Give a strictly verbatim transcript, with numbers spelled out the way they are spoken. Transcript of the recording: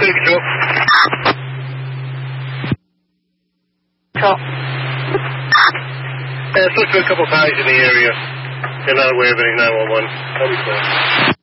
Take control. Control. Yeah, it's looked for a couple of guys in the area. They're not aware of any nine one one. That'll be cool.